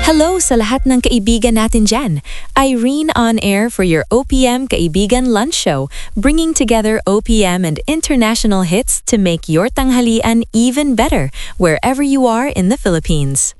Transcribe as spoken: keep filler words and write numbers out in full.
Hello sa lahat ng kaibigan natin dyan. Irene on air for your O P M Kaibigan Lunch Show, bringing together O P M and international hits to make your tanghalian even better wherever you are in the Philippines.